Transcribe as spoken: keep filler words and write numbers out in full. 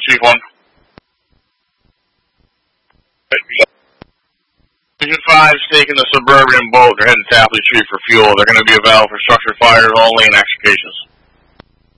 Chief one. Division five taking the Suburban boat. They're heading to Tapley Street for fuel. They're going to be available for structured fires only and extrications.